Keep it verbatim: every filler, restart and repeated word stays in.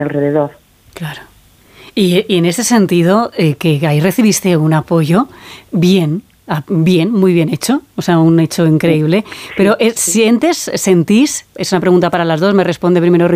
alrededor. Claro. Y, y en ese sentido, eh, que ahí recibiste un apoyo bien, bien, muy bien hecho, o sea, un hecho increíble. Pero, ¿sientes, sentís? Es una pregunta para las dos, me responde primero